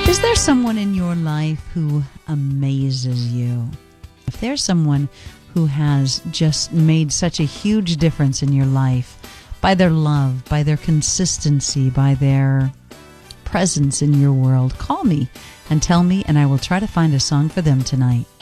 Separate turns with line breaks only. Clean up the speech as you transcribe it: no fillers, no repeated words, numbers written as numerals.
Is there someone in your life who amazes you? If there's someone who has just made such a huge difference in your life by their love, by their consistency, by their presence in your world, call me and tell me, and I will try to find a song for them tonight.